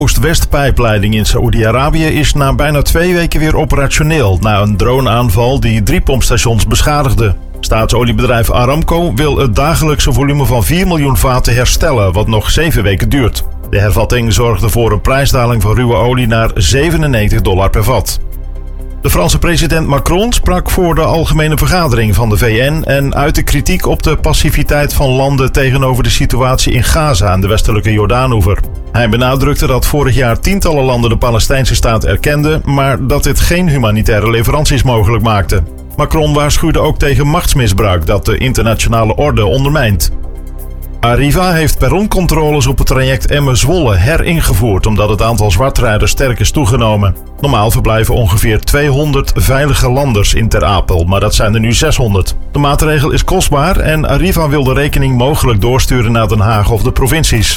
Oost-West-pijpleiding in Saoedi-Arabië is na bijna 2 weken weer operationeel na een droneaanval die 3 pompstations beschadigde. Staatsoliebedrijf Aramco wil het dagelijkse volume van 4 miljoen vaten herstellen, wat nog 7 weken duurt. De hervatting zorgde voor een prijsdaling van ruwe olie naar $97 per vat. De Franse president Macron sprak voor de algemene vergadering van de VN en uitte kritiek op de passiviteit van landen tegenover de situatie in Gaza aan de westelijke Jordaanoever. Hij benadrukte dat vorig jaar tientallen landen de Palestijnse staat erkenden, maar dat dit geen humanitaire leveranties mogelijk maakte. Macron waarschuwde ook tegen machtsmisbruik dat de internationale orde ondermijnt. Arriva heeft perroncontroles op het traject Emmen-Zwolle heringevoerd omdat het aantal zwartrijders sterk is toegenomen. Normaal verblijven ongeveer 200 veilige landers in Ter Apel, maar dat zijn er nu 600. De maatregel is kostbaar en Arriva wil de rekening mogelijk doorsturen naar Den Haag of de provincies.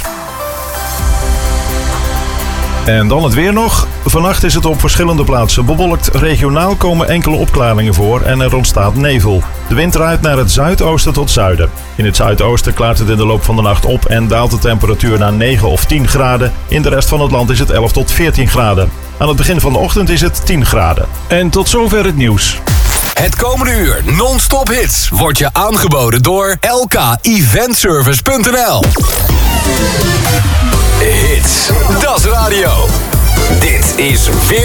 En dan het weer nog. Vannacht is het op verschillende plaatsen bewolkt. Regionaal komen enkele opklaringen voor en er ontstaat nevel. De wind draait naar het zuidoosten tot zuiden. In het zuidoosten klaart het in de loop van de nacht op en daalt de temperatuur naar 9 of 10 graden. In de rest van het land is het 11 tot 14 graden. Aan het begin van de ochtend is het 10 graden. En tot zover het nieuws. Het komende uur non-stop hits wordt je aangeboden door lkeventservice.nl. Hits, dat is radio. Dit is weer